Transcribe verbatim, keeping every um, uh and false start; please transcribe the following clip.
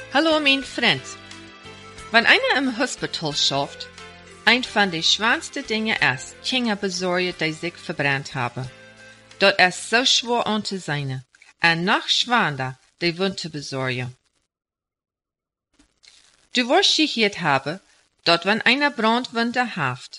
Hallo, mein Freund. Wenn einer im Hospital schafft, ein von den schwersten Dingen ist, Kinder besorgen, die sich verbrannt haben. Das ist so schwer an zu sein, und noch schwerer, die Wunde zu besorgen. Du wirst gehört haben, dass wenn einer Brandwunde haft,